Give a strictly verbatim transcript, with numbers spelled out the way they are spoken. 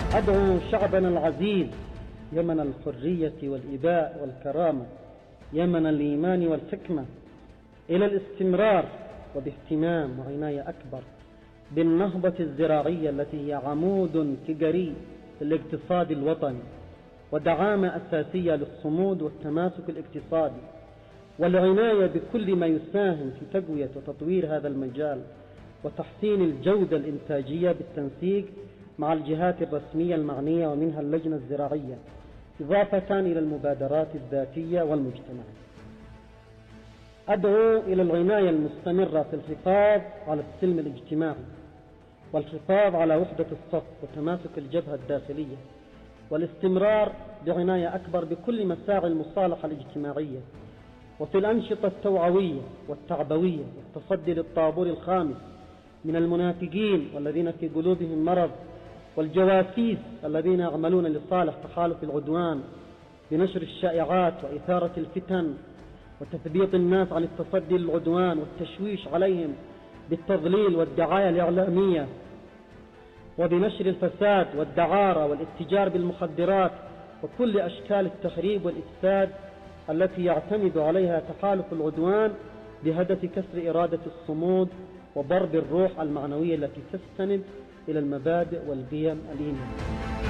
أدعو شعبنا العزيز يمن الحرية والإباء والكرامة، يمن الإيمان والحكمة، إلى الاستمرار وباهتمام وعناية أكبر بالنهضة الزراعية التي هي عمود فقري للاقتصاد الوطني ودعامة أساسية للصمود والتماسك الاقتصادي، والعناية بكل ما يساهم في تقوية وتطوير هذا المجال وتحسين الجودة الإنتاجية بالتنسيق مع الجهات الرسمية المعنية ومنها اللجنة الزراعية، إضافة إلى المبادرات الذاتية والمجتمعية. أدعو إلى العناية المستمرة في الحفاظ على السلم الاجتماعي والحفاظ على وحدة الصف وتماسك الجبهة الداخلية، والاستمرار بعناية أكبر بكل مساعي المصالحة الاجتماعية وفي الأنشطة التوعوية والتعبوية، والتصدي للطابور الخامس من المنافقين والذين في قلوبهم مرض والجواسيس الذين يعملون لصالح تحالف العدوان بنشر الشائعات وإثارة الفتن وتثبيط الناس عن التصدي للعدوان والتشويش عليهم بالتضليل والدعاية الإعلامية وبنشر الفساد والدعارة والاتجار بالمخدرات وكل أشكال التخريب والإفساد التي يعتمد عليها تحالف العدوان بهدف كسر إرادة الصمود وضرب الروح المعنوية التي تستند إلى المبادئ والقيم الإيمانية.